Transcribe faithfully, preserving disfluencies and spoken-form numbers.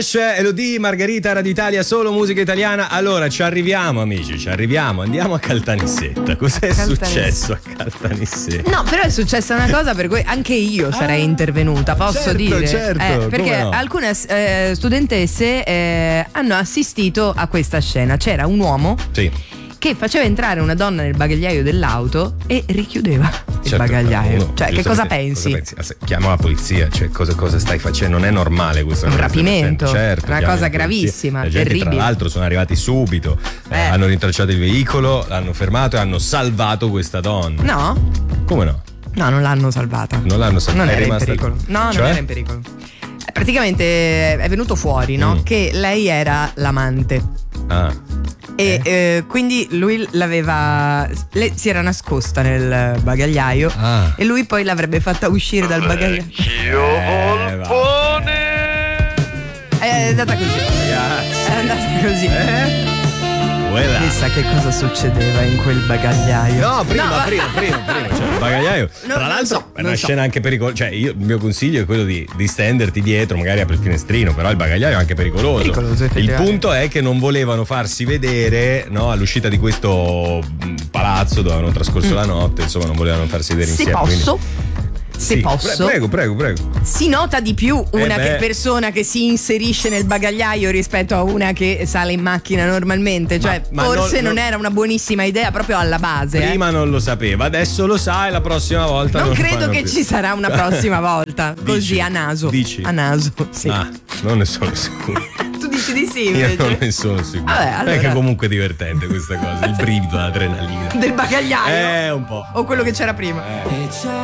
Elodie, Margherita, Radio Italia, solo musica italiana. Allora ci arriviamo amici, ci arriviamo, andiamo a Caltanissetta. Cos'è Caltanissetta. successo a Caltanissetta? No, però è successa una cosa per cui anche io sarei Ah, intervenuta, posso certo, dire? certo, Eh, perché come no? alcune eh, studentesse eh, hanno assistito a questa scena. C'era un uomo Sì. che faceva entrare una donna nel bagagliaio dell'auto e richiudeva il Certo, bagagliaio. uno, Cioè, che giustamente, cosa pensi? cosa pensi? Ah, se- Chiama la polizia, cioè cosa, cosa stai facendo? Non è normale questo. Un cosa stai rapimento, facendo. Certo, una chiami cosa la polizia. gravissima, La gente, terribile. Tra l'altro sono arrivati subito, eh, Eh. hanno rintracciato il veicolo, l'hanno fermato e hanno salvato questa donna. No? Come no? No, non l'hanno salvata. Non l'hanno salvata. Non È era in rimasta- pericolo. No, Cioè? non era in pericolo. Eh, Praticamente è venuto fuori, no? Mm. Che lei era l'amante. Ah. E eh, quindi lui l'aveva. Lei si era nascosta nel bagagliaio. Ah. E lui poi l'avrebbe fatta uscire dal bagagliaio. Eh, va. È andata così. Ragazzi. È andata così. Eh? Quella. Chissà che cosa succedeva in quel bagagliaio. No, prima, No, prima, prima, prima, cioè, il bagagliaio. Non- Tra non l'altro so, è una non so. scena anche pericolosa. Cioè, io, il mio consiglio è quello di, di stenderti dietro, magari apri il finestrino, però il bagagliaio è anche pericoloso. Pericoloso, il effettivamente. punto è che non volevano farsi vedere, no, all'uscita di questo mh, palazzo dove avevano trascorso la notte, insomma, non volevano farsi vedere Se insieme. posso, quindi- se Sì, posso, pre- prego, prego, prego. si nota di più una Eh beh. che persona che si inserisce nel bagagliaio rispetto a una che sale in macchina normalmente. Cioè, Ma- ma forse non- non, non- era una buonissima idea proprio alla base. eh. Prima non lo sapeva, adesso lo sa e la prossima volta Non non lo credo fanno che più. ci sarà una prossima volta. Dici? Così a naso. Dici? A naso, sì. Ah, non ne sono sicuro. Tu dici di sì, Io invece. non ne sono sicuro. Vabbè, allora. È che comunque è divertente questa cosa, il brivido, l'adrenalina. Del bagagliaio? Eh, un po'. O quello che c'era prima?